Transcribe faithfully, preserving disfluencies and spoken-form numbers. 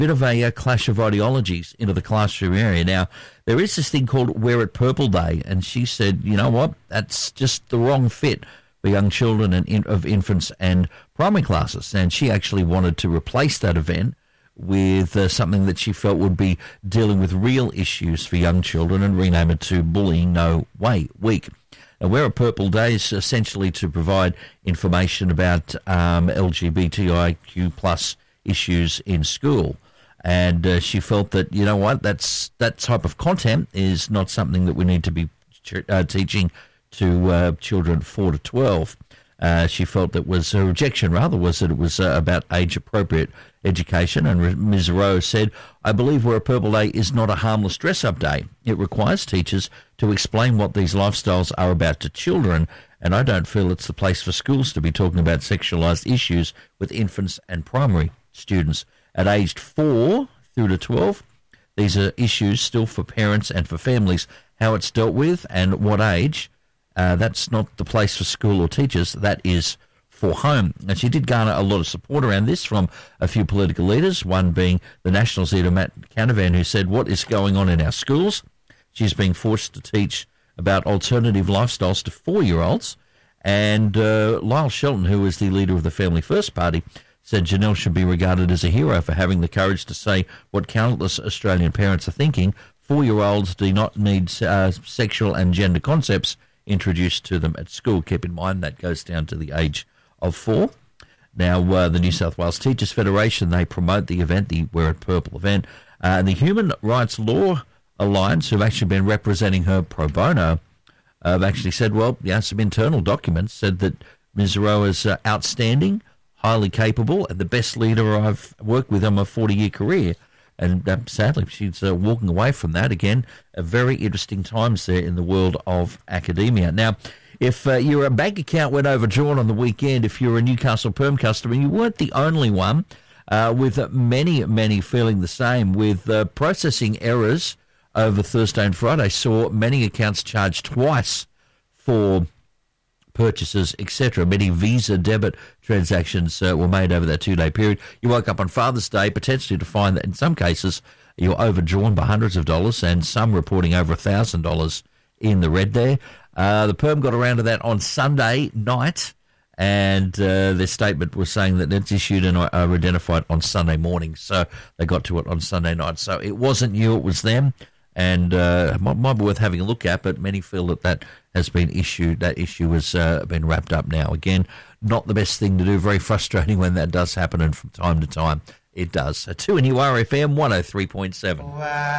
bit of a, a clash of ideologies into the classroom area. Now, there is this thing called Wear It Purple Day, and she said, you know what, that's just the wrong fit for young children and in, of infants and primary classes. And she actually wanted to replace that event with uh, something that she felt would be dealing with real issues for young children and rename it to Bullying No Way Week. Now, Wear It Purple Day is essentially to provide information about um, L G B T I Q plus issues in school. And uh, she felt that, you know what, that's that type of content is not something that we need to be ch- uh, teaching to uh, children four to twelve. Uh, she felt that was her rejection, rather, was that it was uh, about age-appropriate education. And Miz Rowe said, I believe Wear a Purple Day is not a harmless dress-up day. It requires teachers to explain what these lifestyles are about to children, and I don't feel it's the place for schools to be talking about sexualised issues with infants and primary students. At aged four through to twelve, these are issues still for parents and for families. How it's dealt with and what age, uh, that's not the place for school or teachers. That is for home. And she did garner a lot of support around this from a few political leaders, one being the Nationals leader, Matt Canavan, who said, what is going on in our schools? She's being forced to teach about alternative lifestyles to four-year-olds. And uh, Lyle Shelton, who is the leader of the Family First Party, said Janelle should be regarded as a hero for having the courage to say what countless Australian parents are thinking. Four-year-olds do not need uh, sexual and gender concepts introduced to them at school. Keep in mind that goes down to the age of four. Now, uh, the New South Wales Teachers Federation, they promote the event, the Wear It Purple event. Uh, and the Human Rights Law Alliance, who've actually been representing her pro bono, uh, have actually said, well, yeah, some internal documents said that Miz Rowe is uh, outstanding, highly capable, and the best leader I've worked with in my forty-year career. And um, sadly, she's uh, walking away from that. Again, a very interesting times there in the world of academia. Now, if uh, your bank account went overdrawn on the weekend, if you're a Newcastle Perm customer, you weren't the only one, uh, with many, many feeling the same, with uh, processing errors over Thursday and Friday. Saw many accounts charged twice for purchases, et cetera. Many Visa debit transactions uh, were made over that two-day period. You woke up on Father's Day potentially to find that in some cases you're overdrawn by hundreds of dollars, and some reporting over one thousand dollars in the red there. Uh, the Perm got around to that on Sunday night, and uh, their statement was saying that it's issued and are identified on Sunday morning. So they got to it on Sunday night. So it wasn't you, it was them. And uh, might, might be worth having a look at, but many feel that that has been issued. That issue has uh, been wrapped up now. Again, not the best thing to do. Very frustrating when that does happen, and from time to time it does. So two in U R F M one oh three point seven. Wow.